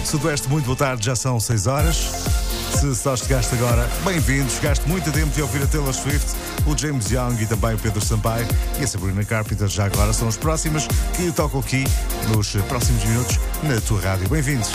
Sudoeste, muito boa tarde, já são 6 horas. Se só chegaste agora, bem-vindo. Chegaste muito a tempo de ouvir a Taylor Swift, o James Young e também o Pedro Sampaio e a Sabrina Carpenter. Já agora são as próximas que tocam aqui nos próximos minutos na tua rádio. Bem-vindos.